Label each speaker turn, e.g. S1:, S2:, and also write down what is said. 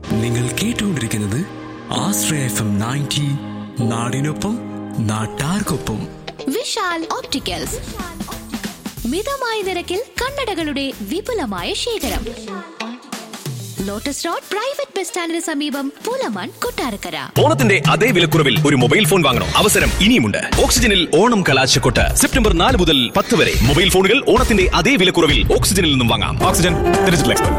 S1: നിങ്ങൾ കേട്ടുകൊണ്ടിരിക്കുന്നത് ആശ്രയ FM 90 നാടിനൊപ്പം നാട്ടാർക്കൊപ്പം.
S2: വിശാൽ ഓപ്റ്റിക്കൽസ് മിതമായ നിരക്കിൽ കണ്ണടകളുടെ വിപുലമായ ശേഖരം. ലോട്ടസ് റോഡ് പ്രൈവറ്റ് ബസ് സ്റ്റാൻഡിന് സമീപം പുലമൺ, കൊട്ടാരക്കര.
S3: ഓണത്തിന്റെ അതേ വിലക്കുറവിൽ ഒരു മൊബൈൽ ഫോൺ വാങ്ങണോ? അവസരം ഇനിയുമുണ്ട്. ഓക്സിജനിൽ ഓണം കലാശക്കൊട്ട് സെപ്റ്റംബർ 4 മുതൽ 10 വരെ. മൊബൈൽ ഫോണുകൾ ഓണത്തിന്റെ അതേ വിലക്കുറവിൽ ഓക്സിജനിൽ നിന്നും വാങ്ങാം. Oxygen digital expert.